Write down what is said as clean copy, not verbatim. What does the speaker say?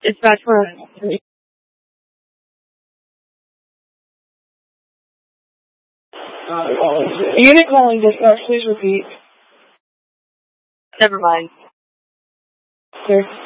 It's bad for unit calling dispatch. Please repeat. Never mind. Sir.